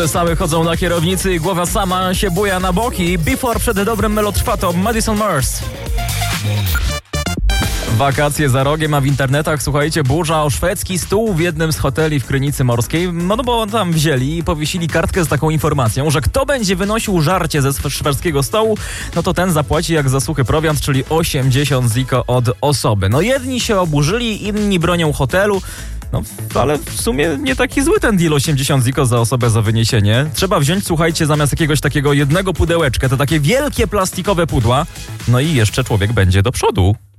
Same chodzą na kierownicy i głowa sama się buja na boki. Before przed dobrym melotrwatą Madison Mars. Wakacje za rogiem, a w internetach, słuchajcie, burza o szwedzki stół w jednym z hoteli w Krynicy Morskiej. No bo tam wzięli i powiesili kartkę z taką informacją, że kto będzie wynosił żarcie ze szwedzkiego stołu, no to ten zapłaci jak za suchy prowiant, czyli 80 ziko od osoby. No jedni się oburzyli, inni bronią hotelu. No, ale w sumie nie taki zły ten deal 80 ziko za osobę za wyniesienie. Trzeba wziąć, słuchajcie, zamiast jakiegoś takiego jednego pudełeczka, to takie wielkie plastikowe pudła. No i jeszcze człowiek będzie do przodu.